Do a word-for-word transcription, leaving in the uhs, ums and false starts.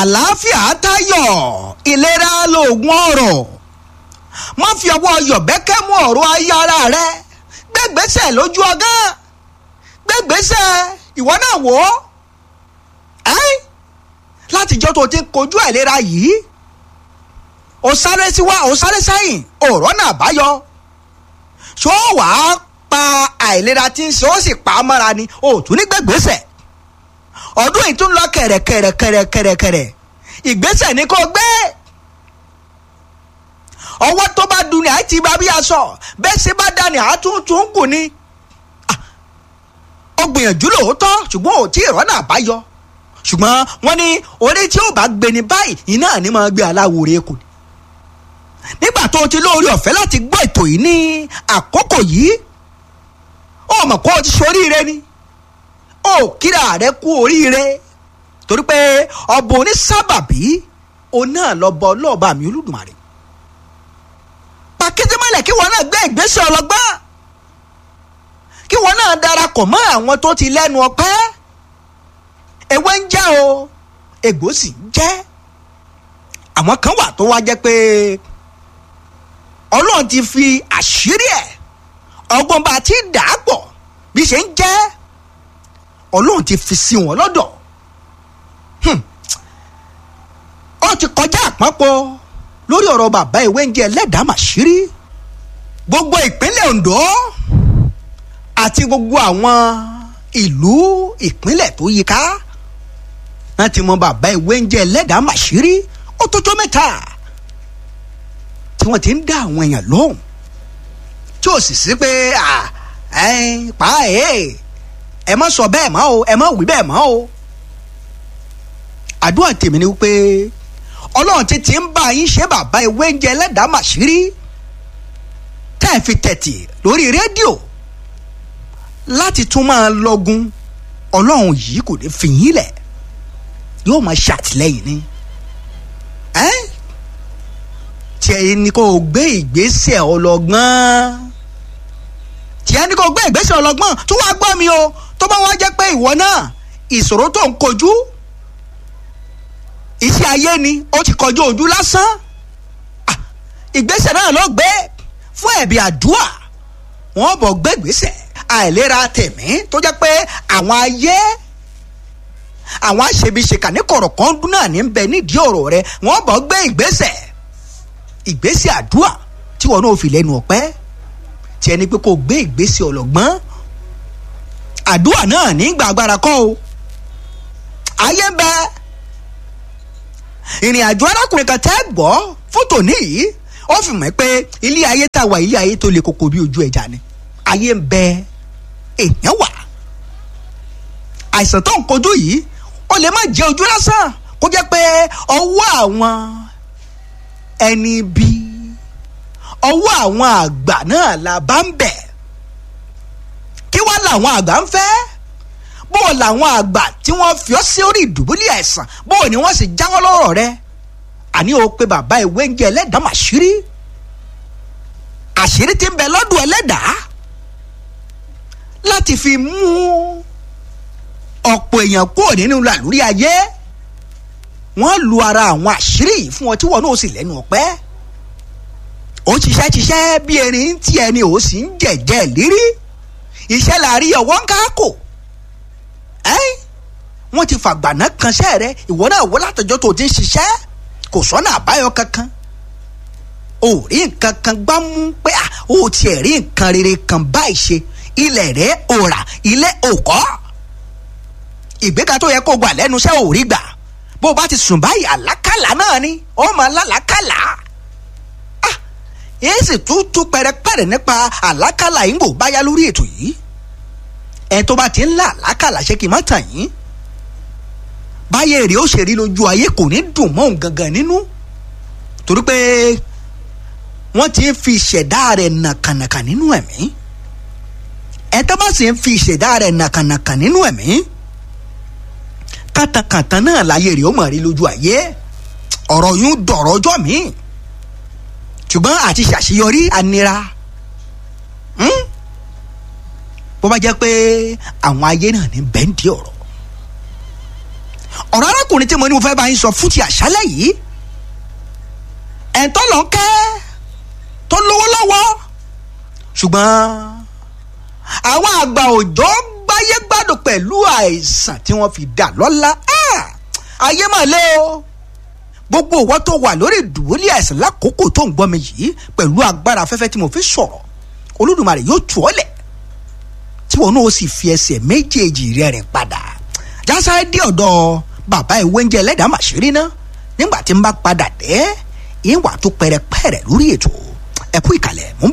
àlàáfíà tayọ̀ ìlera lóògùn ọrọ̀ má fi ọwọ́ yọ̀bẹ́kẹ́ mú ọ̀rọ̀ ayé ara rẹ gbẹ́gbẹ́sẹ̀ lójú ọgán gbẹ́gbẹ́sẹ̀ ìwọ náà wò ó ẹ́ látijọ́ tó ti kojú àìlera yìí ó sáré síwá ó sáré sẹ́yìn ọ̀rọ̀ náà báyọ ṣó wàá pa àìlera tí ń ṣe ó sì pa á mọ́ra ni ó tún ní gbẹ́gbẹ́sẹ̀ ọdún yìí tún lọ kẹ̀rẹ̀kẹ̀rẹ̀kẹ̀rẹ̀kẹ̀rẹ̀ ìgbésẹ̀ ni kò gbé ọwọ́ tó bá dun ni àti bá bí aṣọ bẹ́ẹ̀ ṣe bá dání àtúntún kù ni ó gbìyànjú lóòótọ́ ṣùgbọ́n ò tí ì rọ́nà àbáyọ ṣùgbọ́n wọ́n ní orí tí ó bá gbé ní báyìí iná ní máa gbé aláwòrán kù nígbà tó ti lóore ọ̀fẹ́ láti gbọ́ ètò yìí ní àkókò yìí ó mọ̀ kó o ti ṣoríire ni ó kíra rẹ kú oríire torí pé ọba onísábàbí òun náà lọ́bọ ọlọ́ọ̀bá mi Olódùmarè pàkíté mọ́lẹ̀ kí wọ́n náà gbé ìgbésẹ̀ ọlọ́gbọ́n kí wọ́n náà darapọ̀ mọ́ àwọn tó ti lẹ́nu ọpẹ́ ewé ń jẹ́ o egbò sì ń jẹ́ àwọn kan wà tó wá jẹ́ pé Ọlọ́run ti fi àṣírí ẹ̀ ọgbọ́n bá ti dà á pọ̀ bí ṣe ń jẹ́ Ọlọ́run ti fi sí wọn lọ́dọ̀ ó ti kọjá àpapọ̀ lórí ọ̀rọ̀ bàbá ìwé ń jẹ́ ẹlẹ́dàá màṣírí gbogbo ìpínlẹ̀ Ondo àti gbogbo àwọn ìlú ìpínlẹ̀ tó yíká wọ́n ti mọ bàbá ìwé ń jẹ́ ẹlẹ́dàá màṣírí ó tó tó mẹ́ta tí wọ́n ti ń dá àwọn èèyàn lóhùn tí ò sì sí pé pa ẹ̀ ẹ má sọ bẹ́ẹ̀ mọ́ o ẹ má wí bẹ́ẹ̀ mọ́ o àdúrà tèmi ni wípé Ọlọ́run ti ti ń bá yín ṣe bàbá ìwé ń jẹ́ ẹlẹ́dàá màṣírí tẹ́ ẹ fi tẹ̀tì lórí rédíò láti tún máa lọ́gun Ọlọ́run yìí kò ní fi yín lẹ̀ yóò máa ṣàtìlẹ́yìn ni ẹ́ tí ẹ ní kó gbé ìgbésẹ̀ ọlọ́gbọ́n tí ẹ ní kó gbé ìgbésẹ̀ ọlọ́gbọ́n tó wá gbọ́ mi o tó bá wá jẹ́ pé ìwọ náà ìṣòro tó ń kojú iṣẹ́ ayé ni ó ti kọjú ojú lásán ìgbésẹ̀ náà ló gbé fún ẹ̀bí àdúrà wọ́n bọ̀ gbé ìgbésẹ̀ àìlera tẹ̀mí tó jẹ́ pé àwọn ayé àwọn àṣebíṣekà ní kọ̀rọ̀kan dún náà ní bẹ nídìí ọ̀rọ̀ rẹ wọ́n bọ̀ gbé ìgbésẹ̀ ìgbésẹ̀ àdúrà tí wọn náà fi lẹ́nu ọpẹ́ tí ẹni pé kò gbé ìgbésẹ̀ ọlọ́gbọ́n àdúrà náà ní gbàgbára kọ́ o ayé ń bẹ ìrìn àjò arákùnrin kan tẹ́ gbọ́ fótò níyìí ó fi mọ̀ pé ilé ayé tá a wà ilé ayé tó le koko bí ojú ẹja ni ayé ń bẹ èèyàn wà àìsàn tó ń kojú yìí ó lè má jẹ́ ojú lásán kó jẹ́ pé ọwọ́ àwọn ẹni bí ọwọ́ àwọn àgbà náà la bá ń bẹ̀ kí wá làwọn àgbà ń fẹ́ bó làwọn àgbà tí wọ́n fi ọ́ sí orí ìdùbúlẹ̀ àìsàn bó ni wọ́n sì jáwọ́ lọ́rọ̀ rẹ àní o pé bàbá ìwé ń jẹ́ ẹlẹ́dàá màṣírí àṣírí tí ń bẹ lọ́dún ẹlẹ́dàá láti fi mú ọ̀pọ̀ èèyàn kúrò nínú làlúrí ayé wọ́n lu ara àwọn àṣírí yìí fún ọ tí wọ́n náà sì lẹ́nu ọpẹ́ ó ṣiṣẹ́ ṣiṣẹ́ bí erin tí ẹni ò sì ń jẹ̀jẹ̀ lérí iṣẹ́ làárí ọwọ́ ń káàkó ẹ́ wọ́n ti fàgbàná kanṣẹ́ rẹ ìwọ náà wọ́n látọjọ́ tó ti ń ṣiṣẹ́ kò sọ́nà àbáyọ kankan ò rí nǹkan kan gbá mú pé à ó tiẹ̀ rí nǹkan rere kan báyìí ṣe ilẹ̀ rẹ̀ ò rà ilé ò kọ́ ìgbéga tó yẹ kó gbà lẹ́nu iṣẹ́ ò rí gbà bó o bá ti sùn báyìí àlákàlà náà ni ó máa lálàákàlà ah èyí sì tún tún pẹrẹpẹrẹ nípa àlákàlà yìí ń bò báyá lórí ètò yìí ẹ tó bá ti ń lá àlákàlà ṣé kí n má tàn yín báyé èrè ó ṣe rí lójú ayé kò ní dùn mọ́ òun gangan nínú torí pé wọ́n ti ń fi ìṣẹ̀dá rẹ̀ nàkànàkà nínú ẹ̀mí ẹ tó bá sì ń fi ìṣẹ̀dá rẹ̀ nàkànàkà nínú ẹ̀mí kàtàkàtà náà láyé rẹ̀ ó mọ̀ rí lójú ayé ọ̀rọ̀ yún dọ̀rọ̀ ọjọ́ mi ṣùgbọ́n àti ṣàṣeyọrí anira bó bá jẹ́ pé àwọn ayé náà ní bẹ́ńdì ọ̀rọ̀ ọ̀rọ̀ arákùnrin tí mo ní mo fẹ́ bá yín sọ fún ti àṣálẹ́ yìí ẹ̀ńtọ́ lọ kẹ́ tó lówó lọ́wọ́ ṣùgbọ́n àwọn àgbà òjò gbáyé gbádùn pẹ̀lú àìsàn tí wọ́n fi dà lọ́lá ayé mà lé o gbogbo ìwọ tó wà lórí ìdùbúlẹ̀ àìsàn lákòókò tó ń gbọ́ mi yìí pẹ̀lú agbára afẹ́fẹ́ tí mo fi sọ̀rọ̀ Olódùmarè yóò tù ọ́ lẹ̀ tí wọn náà sì fi ẹsẹ̀ méjèèjì rẹ̀ rìn padà jásáré dé ọ̀dọ̀ bàbá ìwé oúnjẹ ẹlẹ́dàá màṣírí ná nígbà tí n bá padà dé ìwà tó pẹrẹpẹrẹ lórí ètò ẹ̀kú ìkàlẹ̀ mú bọ̀.